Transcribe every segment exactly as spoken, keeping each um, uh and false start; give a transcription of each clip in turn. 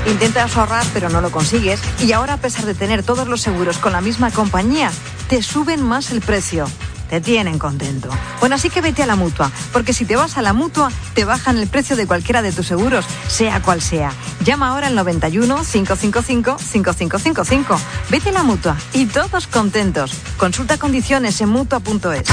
Intentas ahorrar pero no lo consigues y ahora, a pesar de tener todos los seguros con la misma compañía, te suben más el precio. Te tienen contento. Bueno, así que vete a la Mutua, porque si te vas a la Mutua, te bajan el precio de cualquiera de tus seguros, sea cual sea. Llama ahora al noventa y uno, cinco cinco cinco, cinco cinco cinco cinco. Vete a la Mutua y todos contentos. Consulta condiciones en mutua punto es.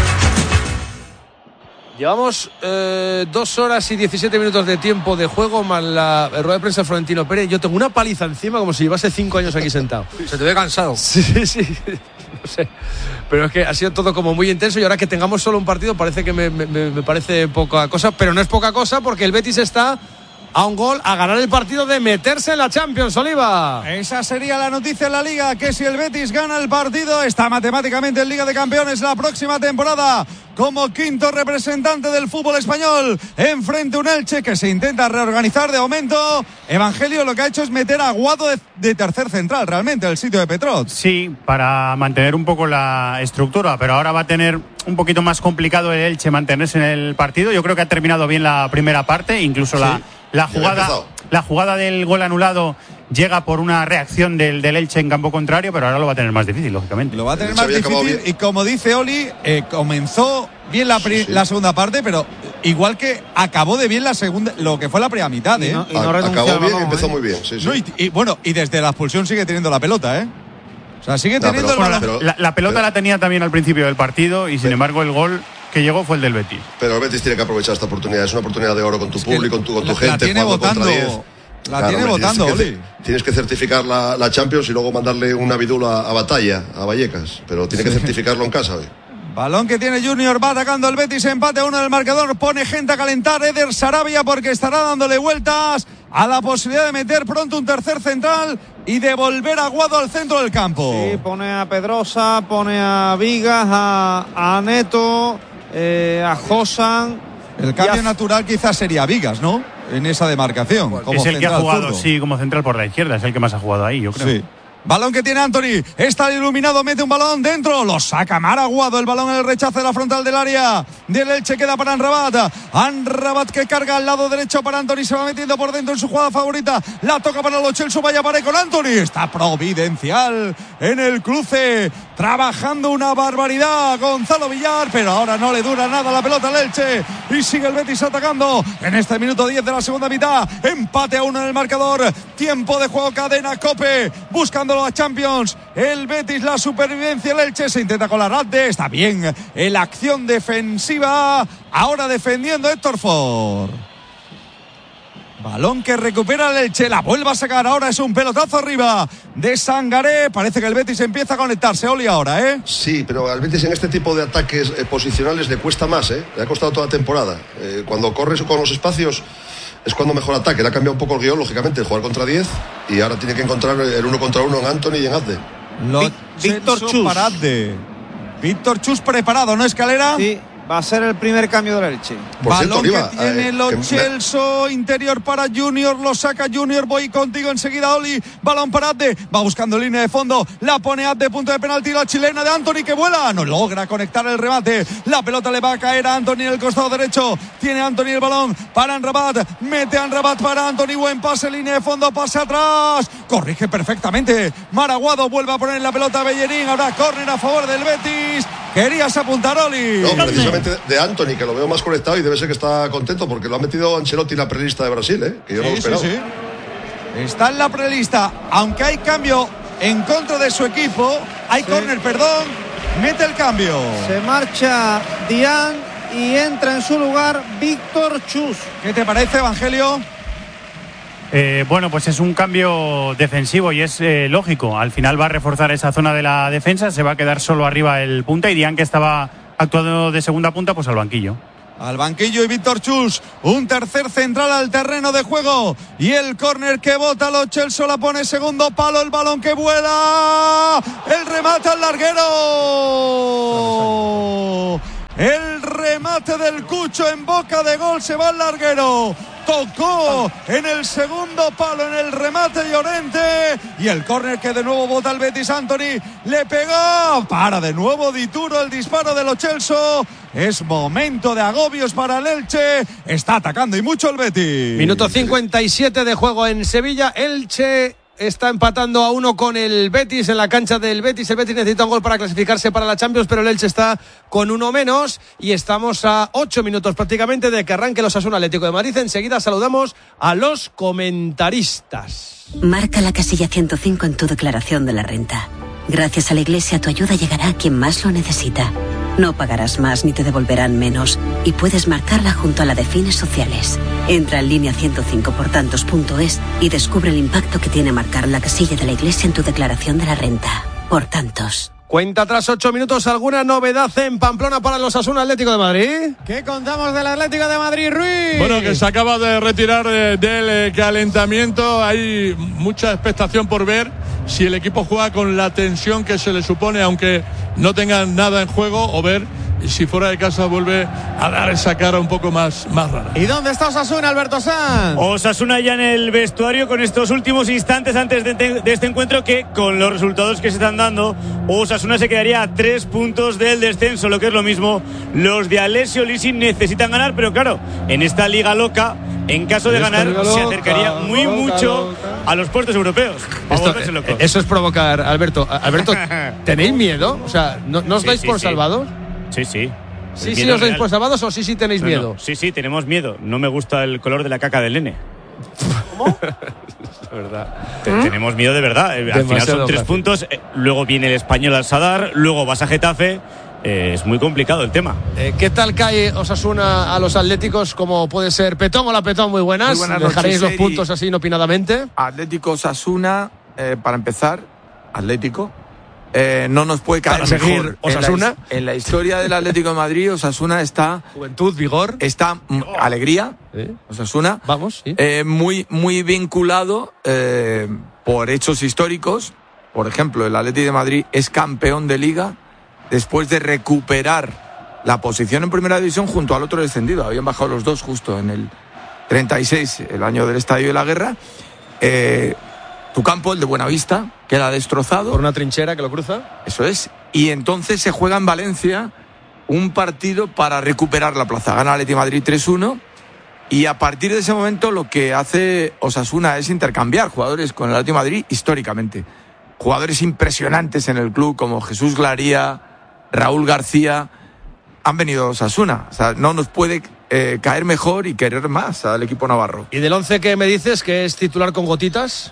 Llevamos eh, dos horas y diecisiete minutos de tiempo de juego más la rueda de prensa de Florentino Pérez. Yo tengo una paliza encima como si llevase cinco años aquí sentado. Se te ve cansado. Sí, sí, sí. No sé. Pero es que ha sido todo como muy intenso y ahora que tengamos solo un partido parece que me, me, me parece poca cosa. Pero no es poca cosa porque el Betis está a un gol a ganar el partido de meterse en la Champions, Oliva. Esa sería la noticia en la Liga, que si el Betis gana el partido está matemáticamente en Liga de Campeones la próxima temporada como quinto representante del fútbol español, enfrente a un Elche que se intenta reorganizar de momento. Evangelio lo que ha hecho es meter a Guado de, de tercer central realmente el sitio de Petrot. Sí, para mantener un poco la estructura, pero ahora va a tener un poquito más complicado el Elche mantenerse en el partido. Yo creo que ha terminado bien la primera parte, incluso sí. la La jugada, la jugada del gol anulado llega por una reacción del, del Elche en campo contrario, pero ahora lo va a tener más difícil, lógicamente. Lo va a tener más difícil y como dice Oli, eh, comenzó bien la, pri- sí, sí. la segunda parte, pero igual que acabó de bien la segunda, lo que fue la primera mitad, ¿eh? Y no, y no acabó bien y empezó ¿eh? muy bien, sí, sí. No, y, y bueno, y desde la expulsión sigue teniendo la pelota, ¿eh? O sea, sigue teniendo no, pero, el bueno, la, la, la pelota pero, la tenía también al principio del partido y sin pero, embargo el gol que llegó fue el del Betis. Pero el Betis tiene que aprovechar esta oportunidad. Es una oportunidad de oro con tu público, con tu, con tu la, gente. La tiene votando. La claro, tiene hombre, votando, tienes Oli. Que, tienes que certificar la, la Champions y luego mandarle una bidula a, a Batalla, a Vallecas. Pero tiene sí. que certificarlo en casa hoy. Balón que tiene Junior, va atacando el Betis, empate a uno del marcador, pone gente a calentar Eder Sarabia porque estará dándole vueltas a la posibilidad de meter pronto un tercer central y de volver a Guado al centro del campo. Sí, pone a Pedrosa, pone a Vigas, a, a Neto, eh, a Josan. El cambio a... natural quizás sería Vigas, ¿no? En esa demarcación. Bueno, como es el que ha jugado, zurdo. Sí, como central por la izquierda, es el que más ha jugado ahí, yo creo. Sí. Balón que tiene Anthony, está iluminado, mete un balón dentro, lo saca Maraguado, el balón en el rechazo de la frontal del área del Elche, queda para Amrabat, Amrabat que carga al lado derecho para Anthony, se va metiendo por dentro en su jugada favorita, la toca para Lo Celso, vaya pared con Anthony, está providencial en el cruce, trabajando una barbaridad Gonzalo Villar, pero ahora no le dura nada la pelota al Elche y sigue el Betis atacando en este minuto diez de la segunda mitad, empate a uno en el marcador, tiempo de juego, cadena COPE, buscando a Champions, el Betis, la supervivencia, el Elche se intenta colar Adde, está bien en la acción defensiva, ahora defendiendo Héctor Ford. Balón que recupera el Elche, la vuelve a sacar, ahora es un pelotazo arriba de Sangaré, parece que el Betis empieza a conectarse, Oli, ahora, ¿eh? Sí, pero al Betis en este tipo de ataques eh, posicionales le cuesta más, ¿eh? Le ha costado toda la temporada, eh, cuando corres con los espacios es cuando mejor ataque, le ha cambiado un poco el guión, lógicamente, el jugar contra diez y ahora tiene que encontrar el uno contra uno en Anthony y en Adde. Lo Víctor Chus para Adde. Víctor Chus preparado, ¿no, Escalera? Sí, va a ser el primer cambio del Elche. Por Balón cierto, Oliva, que tiene eh, Lo que Celso, me... interior para Junior, lo saca Junior, voy contigo enseguida, Oli, balón para Adde, va buscando línea de fondo, la pone Adde, punto de penalti, la chilena de Anthony que vuela, no logra conectar el remate, la pelota le va a caer a Anthony en el costado derecho, tiene Anthony el balón para Amrabat, mete a Amrabat para Anthony, buen pase, línea de fondo, pase atrás, corrige perfectamente, Maraguado vuelve a poner la pelota a Bellerín, ahora córner a favor del Betis, querías apuntar, Oli. No, precisamente de Anthony, que lo veo más conectado y debe ser que está contento porque lo ha metido Ancelotti en la prelista de Brasil, ¿eh? Que yo sí, no lo esperaba. Sí, sí. Está en la prelista, aunque hay cambio en contra de su equipo, hay sí. córner, perdón, mete el cambio. Se marcha Dian y entra en su lugar Víctor Chus. ¿Qué te parece, Evangelio? Eh, bueno, pues es un cambio defensivo y es eh, lógico. Al final va a reforzar esa zona de la defensa, se va a quedar solo arriba el punta y Dian, que estaba actuando de segunda punta, pues al banquillo. Al banquillo y Víctor Chus, un tercer central al terreno de juego y el córner que bota Lo Celso, la pone segundo palo, el balón que vuela, el remate al larguero, el remate del Cucho en boca de gol, se va al larguero, tocó en el segundo palo, en el remate Llorente y el córner que de nuevo bota el Betis, Anthony le pegó, para de nuevo Dituro, el disparo de Lo Celso, Es momento de agobios para el Elche. Está atacando y mucho el Betis. Minuto cincuenta y siete de juego en Sevilla. Elche está empatando a uno con el Betis en la cancha del Betis. El Betis necesita un gol para clasificarse para la Champions, pero el Elche está con uno menos y estamos a ocho minutos prácticamente de que arranque el Osasuna Atlético de Madrid. Enseguida saludamos a los comentaristas. Marca la casilla ciento cinco en tu declaración de la renta. Gracias a la Iglesia, tu ayuda llegará a quien más lo necesita. No pagarás más ni te devolverán menos y puedes marcarla junto a la de fines sociales. Entra en línea ciento cinco por tantos punto es y descubre el impacto que tiene marcar la casilla de la Iglesia en tu declaración de la renta. Por tantos. Cuenta tras ocho minutos. ¿Alguna novedad en Pamplona para los Osasuna Atlético de Madrid? ¿Qué contamos del Atlético de Madrid, Ruiz? Bueno, que se acaba de retirar eh, del eh, calentamiento. Hay mucha expectación por ver si el equipo juega con la tensión que se le supone, aunque no tengan nada en juego, o ver si fuera de casa vuelve a dar esa cara un poco más, más rara. ¿Y dónde está Osasuna, Alberto Sanz? Osasuna ya en el vestuario con estos últimos instantes antes de, de este encuentro, que con los resultados que se están dando, Osasuna se quedaría a tres puntos del descenso, lo que es lo mismo. Los de Alessio Lisi necesitan ganar, pero claro, en esta liga loca, en caso de ganar, loca, se acercaría muy loca, mucho loca. a los puestos europeos. Esto, eso es provocar, Alberto. Alberto, ¿tenéis miedo? O sea, ¿no, no os sí, dais sí, por sí. salvados? Sí, sí. ¿Sí, sí os dais por salvados o sí, sí tenéis no, miedo? No. Sí, sí, tenemos miedo. No me gusta el color de la caca del nene. ¿Cómo? La verdad. Te, ¿Mm? Tenemos miedo de verdad. Demasiado al final son tres fácil. puntos. Eh, luego viene el Español al Sadar. Luego vas a Getafe. Eh, es muy complicado el tema. Eh, ¿Qué tal cae Osasuna a los Atléticos? Como puede ser Petón. Hola, Petón, muy buenas. Muy buenas ¿Dejaréis noches, los puntos así inopinadamente? Atlético Osasuna, eh, para empezar, Atlético. Eh, no nos puede caer para mejor. Seguir Osasuna. En la, en la historia del Atlético de Madrid, Osasuna está... Juventud, vigor. Está oh. alegría, ¿Sí? Osasuna. Vamos, sí. Eh, muy, muy vinculado eh, por hechos históricos. Por ejemplo, el Atlético de Madrid es campeón de Liga después de recuperar la posición en Primera División junto al otro descendido. Habían bajado los dos justo en el treinta y seis, el año del Estadio de la Guerra. Eh... Tu campo, el de Buenavista, queda destrozado. Por una trinchera que lo cruza. Eso es. Y entonces se juega en Valencia un partido para recuperar la plaza. Gana el Atlético de Madrid tres uno. Y a partir de ese momento lo que hace Osasuna es intercambiar jugadores con el Atlético de Madrid históricamente. Jugadores impresionantes en el club como Jesús Glaría, Raúl García, han venido a Osasuna. O sea, no nos puede eh, caer mejor y querer más al equipo navarro. ¿Y del once que me dices que es titular con gotitas?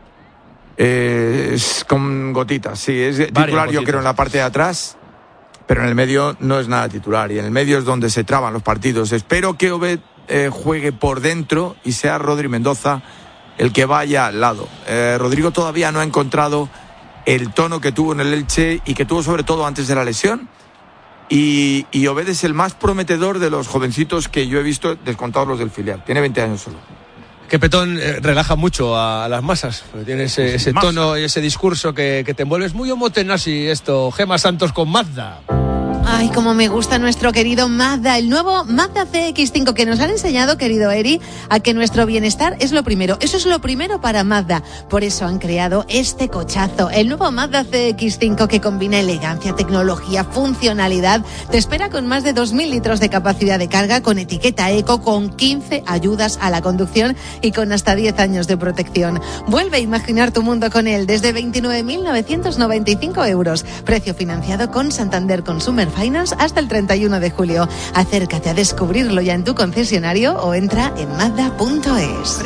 Eh, es con gotitas, sí, es Varias titular gotitas. Yo creo en la parte de atrás, pero en el medio no es nada titular y en el medio es donde se traban los partidos. Espero que Obed eh, juegue por dentro y sea Rodri Mendoza el que vaya al lado. Eh, Rodrigo todavía no ha encontrado el tono que tuvo en el Elche y que tuvo sobre todo antes de la lesión y, y Obed es el más prometedor de los jovencitos que yo he visto, descontados los del filial. Tiene veinte años solo. Que Petón eh, relaja mucho a, a las masas, tiene ese, ese tono y ese discurso que, que te envuelves muy homotenasi esto. Gema Santos con Mazda. Ay, cómo me gusta nuestro querido Mazda, el nuevo Mazda C X cinco que nos han enseñado, querido Eri, a que nuestro bienestar es lo primero. Eso es lo primero para Mazda. Por eso han creado este cochazo, el nuevo Mazda C X cinco que combina elegancia, tecnología, funcionalidad. Te espera con más de dos mil litros de capacidad de carga, con etiqueta eco, con quince ayudas a la conducción y con hasta diez años de protección. Vuelve a imaginar tu mundo con él desde veintinueve mil novecientos noventa y cinco euros. Precio financiado con Santander Consumer Finance hasta el treinta y uno de julio. Acércate a descubrirlo ya en tu concesionario o entra en mazda punto es.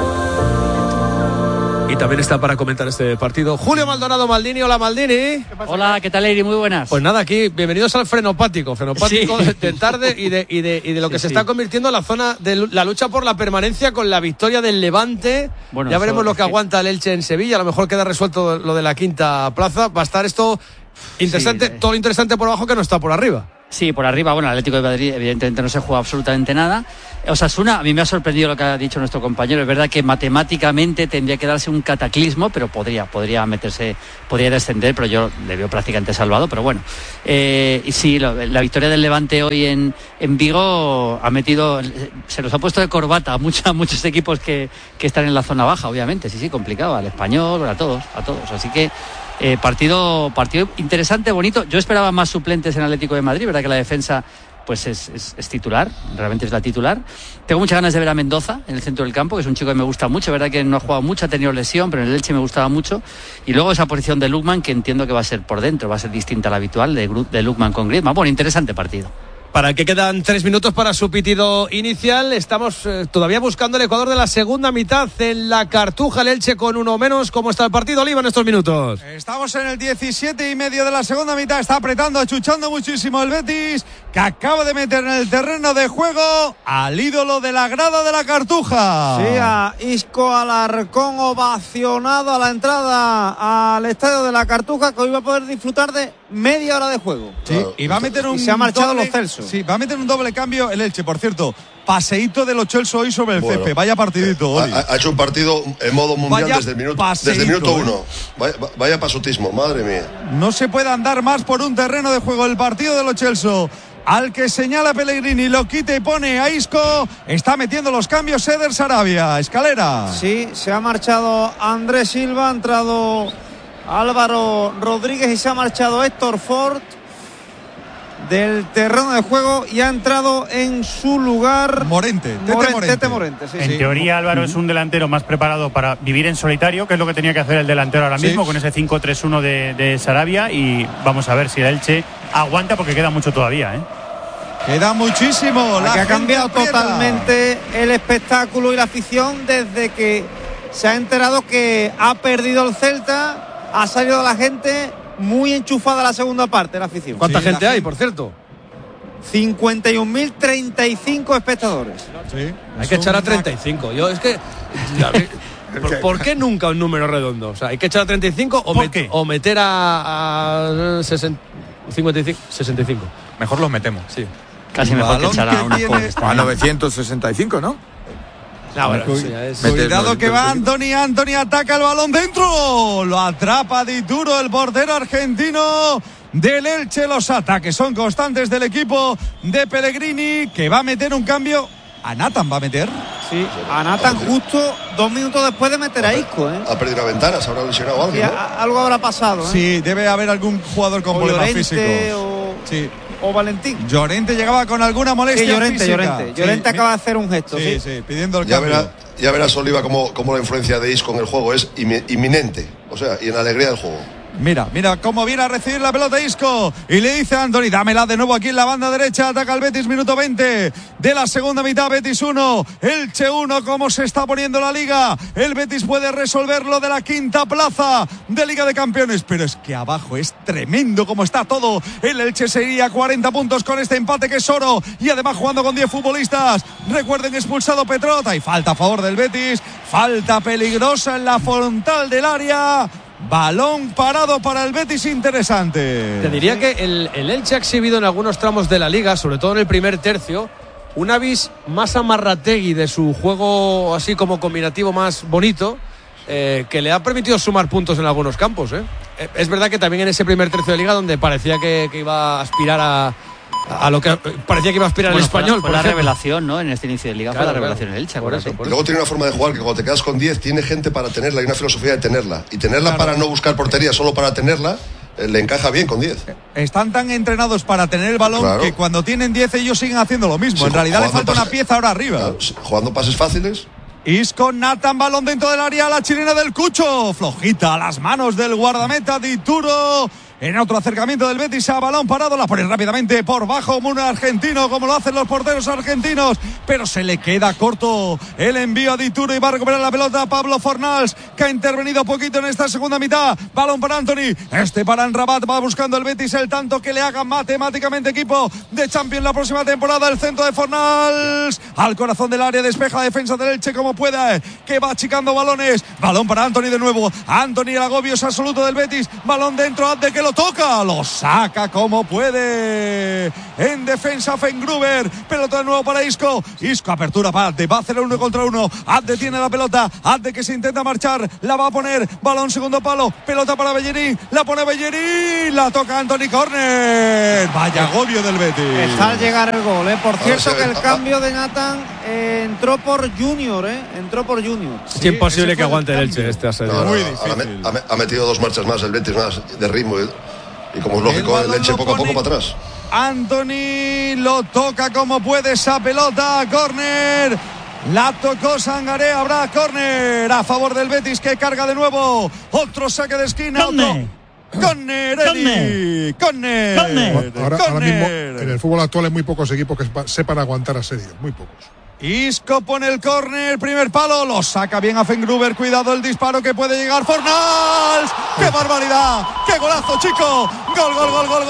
Y también está para comentar este partido Julio Maldonado Maldini. Hola, Maldini. Hola, ¿qué tal, Eri? Muy buenas. Pues nada, aquí, bienvenidos al frenopático. Frenopático sí. de tarde y de, y de, y de lo que sí, se sí. está convirtiendo en la zona de la lucha por la permanencia con la victoria del Levante. Bueno, ya veremos lo que aguanta el Elche en Sevilla. A lo mejor queda resuelto lo de la quinta plaza. Va a estar esto interesante, sí, todo lo interesante por abajo que no está por arriba. Sí, por arriba, bueno, el Atlético de Madrid evidentemente no se juega absolutamente nada. Osasuna, a mí me ha sorprendido lo que ha dicho nuestro compañero. Es verdad que matemáticamente tendría que darse un cataclismo, pero podría, podría meterse, podría descender, pero yo le veo prácticamente salvado. Pero bueno, eh, y sí, lo, la victoria del Levante hoy en, en Vigo ha metido, se los ha puesto de corbata a muchos, muchos equipos que, que están en la zona baja, obviamente. Sí, sí, complicado, al Español, a todos, a todos. Así que Eh, partido partido interesante, bonito. Yo esperaba más suplentes en Atlético de Madrid, verdad que la defensa pues es, es, es titular, realmente es la titular. Tengo muchas ganas de ver a Mendoza en el centro del campo, que es un chico que me gusta mucho, verdad que no ha jugado mucho, ha tenido lesión, pero en el Elche me gustaba mucho. Y luego esa posición de Lookman, que entiendo que va a ser por dentro, va a ser distinta a la habitual de, de Lookman con Griezmann. Bueno, interesante partido. Para el que quedan tres minutos para su pitido inicial, estamos eh, todavía buscando el Ecuador de la segunda mitad en la Cartuja, el Elche con uno menos. ¿Cómo está el partido, Oliva, en estos minutos? Estamos en el diecisiete y medio de la segunda mitad, está apretando, achuchando muchísimo el Betis, que acaba de meter en el terreno de juego al ídolo de la grada de la Cartuja. Sí, a Isco Alarcón, ovacionado a la entrada al estadio de la Cartuja, que hoy va a poder disfrutar de media hora de juego. Sí, claro. Y va a meter un y se ha marchado doble, Los Celso. Sí, va a meter un doble cambio el Elche, por cierto. Paseíto de los Celso hoy sobre el bueno, césped. Vaya partidito, eh, ha, ha hecho un partido en modo mundial vaya desde el minuto, paseíto, desde el minuto ¿eh? uno. Vaya, vaya pasotismo, madre mía. No se puede andar más por un terreno de juego. El partido de los Celso, al que señala Pellegrini, lo quita y pone a Isco. Está metiendo los cambios Eder Sarabia. Escalera. Sí, se ha marchado Andrés Silva, ha entrado Álvaro Rodríguez y se ha marchado Héctor Ford del terreno de juego y ha entrado en su lugar Morente, Tete Morente, Morente. Tete Morente sí, en sí. teoría Álvaro es un delantero más preparado para vivir en solitario, que es lo que tenía que hacer el delantero ahora mismo, sí, con ese cinco tres uno de, de Sarabia, y vamos a ver si el Elche aguanta, porque queda mucho todavía, ¿eh? Queda muchísimo. La que ha cambiado aprieta. totalmente el espectáculo y la afición desde que se ha enterado que ha perdido el Celta. Ha salido la gente muy enchufada a la segunda parte, la afición. ¿Cuánta sí, gente hay, gente. por cierto? cincuenta y un mil treinta y cinco espectadores. Sí, hay que echar a treinta y cinco. Yo es que ¿por, ¿por qué nunca un número redondo? O sea, hay que echar a treinta y cinco o, met, o meter a, a sesenta, cincuenta y cinco, sesenta y cinco. Mejor los metemos. Sí. Casi mejor que echar a una a novecientos sesenta y cinco, ¿no? No, bueno, sí, es... Cuidado que va Anthony, Anthony ataca el balón dentro, lo atrapa Dituro, el portero argentino del Elche. Los ataques son constantes del equipo de Pellegrini, que va a meter un cambio. A Nathan va a meter. Sí, a Nathan justo dos minutos después de meter a Isco, ¿eh? Ha perdido la ventana, se habrá lesionado algo, sí, ¿no? a, algo habrá pasado, ¿eh? Sí, debe haber algún jugador con o problemas Llorente, físicos. O... Sí. O Valentín. Llorente llegaba con alguna molestia sí, Llorente, física. Llorente. Llorente sí, acaba de hacer un gesto. Sí, sí, sí, pidiendo el ya cambio. Verá, ya verás, Oliva, cómo, cómo la influencia de Isco en el juego es inminente. O sea, y en la alegría del juego. Mira, mira cómo viene a recibir la pelota Isco y le dice a Anthony, dámela de nuevo aquí en la banda derecha. Ataca el Betis, minuto veinte de la segunda mitad. Betis uno, Elche uno. Cómo se está poniendo la liga. El Betis puede resolverlo de la quinta plaza de Liga de Campeones, pero es que abajo es tremendo como está todo. El Elche sería cuarenta puntos con este empate, que es oro, y además jugando con diez futbolistas. Recuerden, expulsado Petrota y falta a favor del Betis. Falta peligrosa en la frontal del área. Balón parado para el Betis, interesante. Te diría que el, el Elche ha exhibido en algunos tramos de la liga, sobre todo en el primer tercio, una vis más amarrategui de su juego, así como combinativo más bonito, eh, que le ha permitido sumar puntos en algunos campos, ¿eh? Es verdad que también en ese primer tercio de liga, donde parecía que, que iba a aspirar a, a lo que parecía que iba a aspirar bueno, el Español. Fue la, fue la revelación, ¿no? En este inicio de liga claro, fue la revelación claro. en el Elche. Por eso, por y luego tiene una forma de jugar que cuando te quedas con diez tiene gente para tenerla, hay una filosofía de tenerla. Y tenerla claro. para no buscar portería, solo para tenerla, eh, le encaja bien con diez. Están tan entrenados para tener el balón claro. que cuando tienen diez ellos siguen haciendo lo mismo. Sí, en realidad le falta pases, una pieza ahora arriba. Claro, jugando pases fáciles. Isco, Nathan, balón dentro del área, la chilena del Cucho. Flojita a las manos del guardameta Dituro. En otro acercamiento del Betis a balón parado, la pone rápidamente por bajo un argentino, como lo hacen los porteros argentinos, pero se le queda corto el envío a Dituro y va a recuperar la pelota Pablo Fornals, que ha intervenido poquito en esta segunda mitad. Balón para Anthony, este para Rabat, va buscando el Betis el tanto que le haga matemáticamente equipo de Champions la próxima temporada. El centro de Fornals al corazón del área, despeja la defensa del Elche como pueda, que va achicando balones. Balón para Anthony de nuevo, Anthony, el agobio es absoluto del Betis, balón dentro, haz de que lo toca, lo saca como puede. En defensa Fengruber, pelota de nuevo para Isco. Isco, apertura para Adde, va a hacer el uno contra uno. Adde tiene la pelota, Adde que se intenta marchar, la va a poner, balón segundo palo, pelota para Bellerín, la pone Bellerín, la toca Anthony, córner. Vaya agobio del Betis. Está al llegar el gol, ¿eh? Por cierto que el cambio de Nathan eh, entró por Junior, ¿eh? Entró por Junior. Es sí, imposible que aguante el Elche este asedio. No, no, muy difícil. Ha, ha metido dos marchas más el Betis más de ritmo y, y como es lógico el, el Elche poco a poco para atrás. Anthony lo toca como puede esa pelota. Córner. La tocó Sangaré. Habrá córner a favor del Betis, que carga de nuevo. Otro saque de esquina. Otro. Córner, Eri. Córner. Ahora, ahora mismo en el fútbol actual hay muy pocos equipos que sepan aguantar asedio. Muy pocos. Isco pone el córner, primer palo, lo saca bien a Fengruber, cuidado el disparo que puede llegar Fornals. ¡Qué barbaridad! ¡Qué golazo, chico! Gol, gol, gol, gol, gol.